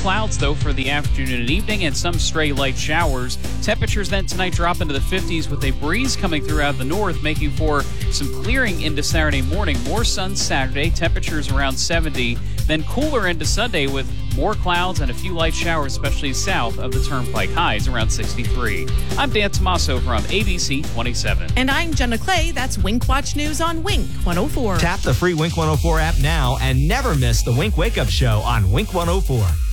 clouds, though, for the afternoon and evening, and some stray light showers. Temperatures then tonight drop into the 50s with a breeze coming throughout the north, making for some clearing into Saturday morning. More sun Saturday, temperatures around 70. Then cooler into Sunday with more clouds and a few light showers, especially south of the Turnpike. Highs around 63. I'm Dan Tomaso from ABC 27. And I'm Jenna Clay. That's Wink Watch News on Wink 104. Tap the free Wink 104 app now and never miss the Wink Wake Up Show on Wink 104.